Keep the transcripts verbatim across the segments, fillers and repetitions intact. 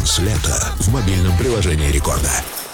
Дэнс лето в мобильном приложении Рекорда.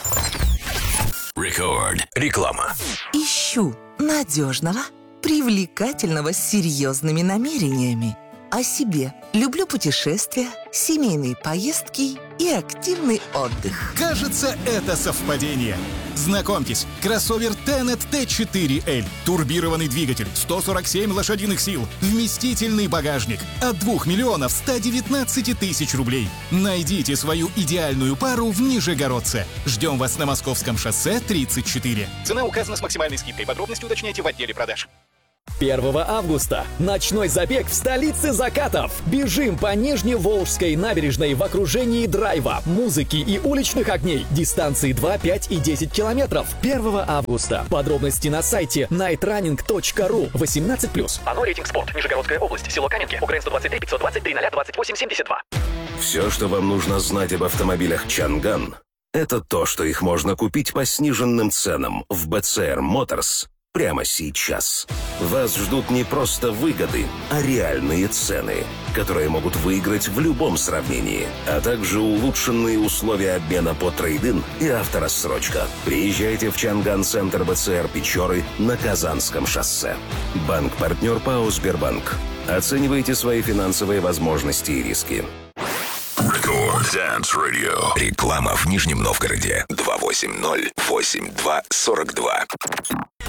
Рекорд. Реклама. Ищу надежного, привлекательного, с серьезными намерениями. О себе. Люблю путешествия, семейные поездки и активный отдых. Кажется, это совпадение. Знакомьтесь, кроссовер Tenet ти четыре эль. Турбированный двигатель, сто сорок семь лошадиных сил, вместительный багажник. От двух миллионов ста девятнадцати тысяч рублей. Найдите свою идеальную пару в Нижегородце. Ждем вас на Московском шоссе тридцать четыре. Цена указана с максимальной скидкой. Подробности уточняйте в отделе продаж. первого августа. Ночной забег в столице закатов. Бежим по Нижневолжской набережной в окружении драйва, музыки и уличных огней. Дистанции два, пять и десять километров. первого августа. Подробности на сайте найтранинг точка ру. восемнадцать плюс. Оно рейтинг спорт. Нижегородская область. Село Каменки. УКРН сто двадцать три пятьсот двадцать три ноль двадцать восемь семьдесят два. Все, что вам нужно знать об автомобилях Чанган, это то, что их можно купить по сниженным ценам в би си ар Motors прямо сейчас. Вас ждут не просто выгоды, а реальные цены, которые могут выиграть в любом сравнении, а также улучшенные условия обмена по трейд-ин и авторассрочка. Приезжайте в Чанган-центр би си ар Печоры на Казанском шоссе. Банк-партнер ПАО «Сбербанк». Оценивайте свои финансовые возможности и риски. Рекорд Dance Radio. Реклама в Нижнем Новгороде. два восемь ноль восемь два сорок два.